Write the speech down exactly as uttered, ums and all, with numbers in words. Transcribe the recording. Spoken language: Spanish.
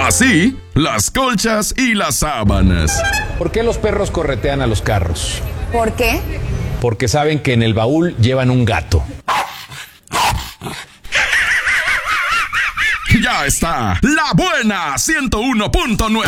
Así, las colchas y las sábanas. ¿Por qué los perros corretean a los carros? ¿Por qué? Porque saben que en el baúl llevan un gato. Ya está, La Buena ciento uno punto nueve.